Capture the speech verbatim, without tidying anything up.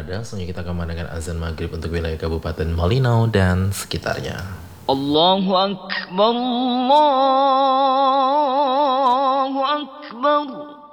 berada. Selanjutnya kita akan mendengar azan maghrib untuk wilayah Kabupaten Malinau dan sekitarnya. Allahu Akbar, Allahu Akbar.